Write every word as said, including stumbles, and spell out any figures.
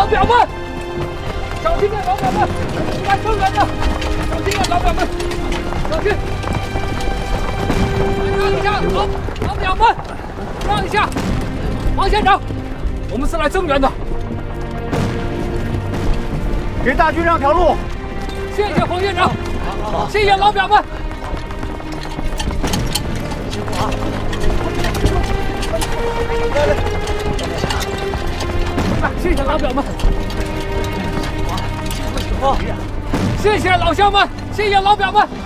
老表们，小心点，老表们，来增援了，小心点，老表们，小心！让一下，老老表们，让一下，王县长，我们是来增援的， 给大军让条路。 谢谢冯县长，谢谢老表们。辛苦啊！来来。 谢谢老表们，谢谢老乡们，谢谢老表们。